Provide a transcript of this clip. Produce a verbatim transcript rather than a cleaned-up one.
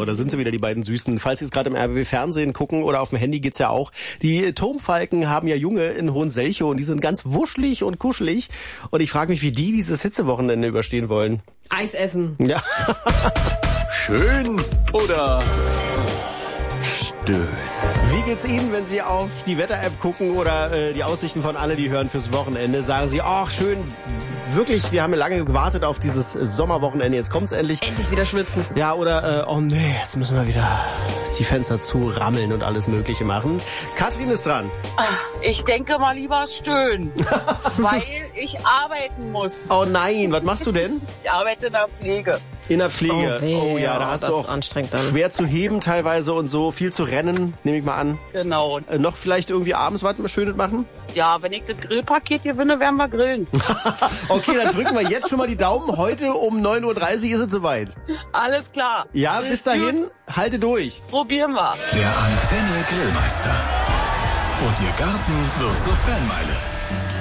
da sind sie wieder, die beiden Süßen. Falls Sie es gerade im R B B Fernsehen gucken oder auf dem Handy geht's ja auch. Die Turmfalken haben ja Junge in Hohenselchow und die sind ganz wuschelig und kuschelig. Und ich frage mich, wie die dieses Hitzewochenende überstehen wollen. Eis essen. Ja. Schön oder stön? Wie geht's Ihnen, wenn Sie auf die Wetter-App gucken oder äh, die Aussichten von alle, die hören fürs Wochenende? Sagen Sie, ach schön, wirklich, wir haben ja lange gewartet auf dieses Sommerwochenende, jetzt kommt's endlich. Endlich wieder schwitzen. Ja, oder, äh, oh nee, jetzt müssen wir wieder die Fenster zurammeln und alles Mögliche machen. Katrin ist dran. Ach, ich denke mal lieber stöhnen, weil ich arbeiten muss. Oh nein, was machst du denn? Ich arbeite in der Pflege. In der Pflege. Oh, weh, oh ja, da ja, hast das du ist auch anstrengend dann. schwer zu heben teilweise und so, viel zu rennen, nehme ich mal an. Genau. Äh, noch vielleicht irgendwie abends was Schönes machen? Ja, wenn ich das Grillpaket gewinne, werden wir grillen. Okay, dann drücken wir jetzt schon mal die Daumen. Heute um neun Uhr dreißig ist es soweit. Alles klar. Ja, bis dahin, halte durch. Probieren wir. Der Antenne Grillmeister. Und Ihr Garten wird zur Fanmeile.